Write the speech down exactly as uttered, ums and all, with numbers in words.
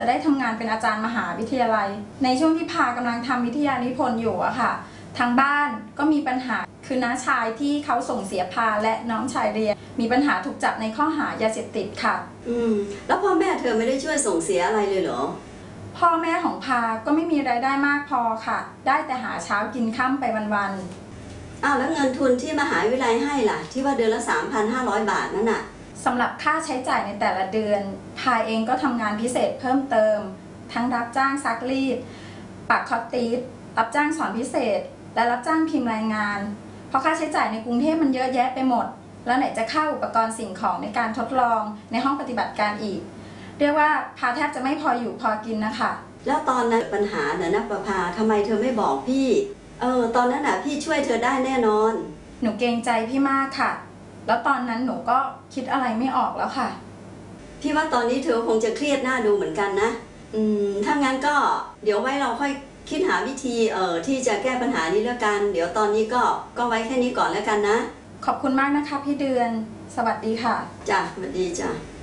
จะได้ทำงานเป็นอาจารย์มหาวิทยาลัยในช่วงที่พากำลังทำวิทยานิพนธ์อยู่อะค่ะทางบ้านก็มีปัญหาคือน้าชายที่เขาส่งเสียพาและน้องชายเรียนมีปัญหาถูกจับในข้อหายาเสพติดค่ะอืมแล้วพ่อแม่เธอไม่ได้ช่วยส่งเสียอะไรเลยเหรอพ่อแม่ของพาก็ไม่มีรายได้มากพอค่ะได้แต่หาเช้ากินค่ำไปวันๆอ้าวแล้วเงินทุนที่มหาวิทยาลัยให้ล่ะที่ว่าเดือนละ สามพันห้าร้อย บาทนั่นน่ะสำหรับค่าใช้จ่ายในแต่ละเดือนพาเองก็ทำงานพิเศษเพิ่มเติมทั้งรับจ้างซักรีดปักคอตตีสรับจ้างสอนพิเศษและรับจ้างพิมพ์รายงานเพราะค่าใช้จ่ายในกรุงเทพมันเยอะแยะไปหมดแล้วไหนจะค่าอุปกรณ์สิ่งของในการทดลองในห้องปฏิบัติการอีกเรียกว่าพาแทบจะไม่พออยู่พอกินนะคะแล้วตอนนั้นปัญหาเนี่ยนะประภาทำไมเธอไม่บอกพี่เออตอนนั้นน่ะพี่ช่วยเธอได้แน่นอนหนูเกรงใจพี่มากค่ะแล้วตอนนั้นหนูก็คิดอะไรไม่ออกแล้วค่ะพี่ว่าตอนนี้เธอคงจะเครียดหน้าดูเหมือนกันนะอืมถ้างั้นก็เดี๋ยวไว้เราค่อยคิดหาวิธีเอ่อที่จะแก้ปัญหานี้แล้วกันเดี๋ยวตอนนี้ก็ก็ไว้แค่นี้ก่อนแล้วกันนะขอบคุณมากนะคะพี่เดือนสวัสดีค่ะจ้ะสวัสดีจ้ะ